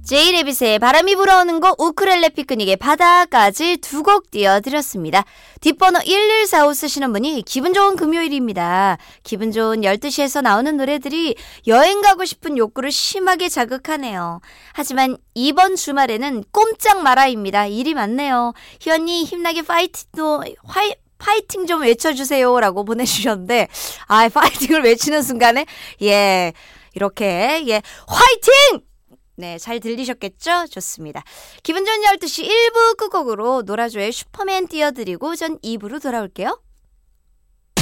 제이레빗의 바람이 불어오는 곳, 우쿨렐레 피크닉의 바다까지 두 곡 띄워드렸습니다. 뒷번호 1145 쓰시는 분이 기분 좋은 금요일입니다. 기분 좋은 12시에서 나오는 노래들이 여행 가고 싶은 욕구를 심하게 자극하네요. 하지만 이번 주말에는 꼼짝 마라입니다. 일이 많네요. 희연이 힘나게 파이팅 좀 외쳐주세요 라고 보내주셨는데 파이팅을 외치는 순간에 이렇게 화이팅! 네, 잘 들리셨겠죠? 좋습니다. 기분 좋은 12시 1부 끝곡으로 노라조의 슈퍼맨 띄워드리고 전 2부로 돌아올게요.